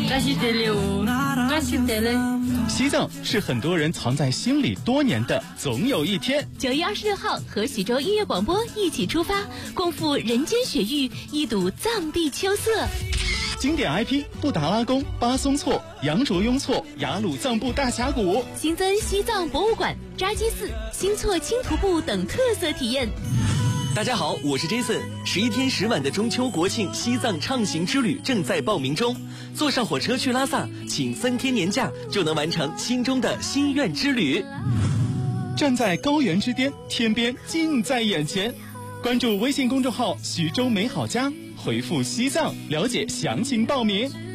西藏是很多人藏在心里多年的总有一天。 9月26号和徐州音乐广播一起出发，共赴人间雪域，一睹藏地秋色。 经典 IP 布达拉宫、巴松措、羊卓雍措、雅鲁藏布大峡谷， 新增西藏博物馆、扎基寺、新措轻徒步等特色体验。 大家好，我是 Jason。11天10晚的中秋国庆西藏畅行之旅正在报名中，坐上火车去拉萨，请3天年假就能完成心中的心愿之旅。 站在高原之巅，天边近在眼前。关注微信公众号徐州美好家，回复西藏了解详情报名。